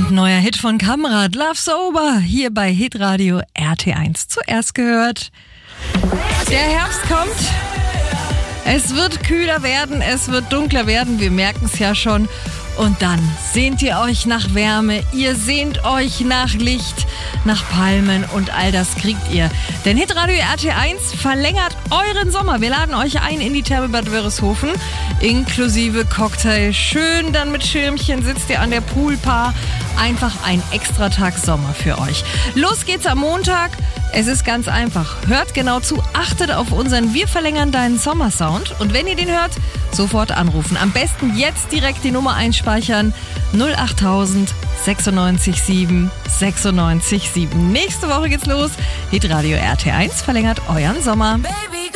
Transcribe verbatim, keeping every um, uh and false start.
Brandneuer Hit von Kamrat, Love Sober, hier bei Hitradio R T eins. Zuerst gehört. Der Herbst kommt. Es wird kühler werden, es wird dunkler werden, wir merken es ja schon. Und dann sehnt ihr euch nach Wärme, ihr sehnt euch nach Licht, nach Palmen und all das kriegt ihr. Denn Hitradio R T eins verlängert euren Sommer. Wir laden euch ein in die Therme Bad Wörishofen, inklusive Cocktail. Schön dann mit Schirmchen sitzt ihr an der Poolbar. Einfach ein Extratag Sommer für euch. Los geht's am Montag. Es ist ganz einfach. Hört genau zu, achtet auf unseren Wir verlängern deinen Sommersound. Und wenn ihr den hört, sofort anrufen. Am besten jetzt direkt die Nummer einspeichern. null achttausend sechsundneunzig sieben sechsundneunzig sieben. Nächste Woche geht's los. Hitradio R T eins verlängert euren Sommer. Baby.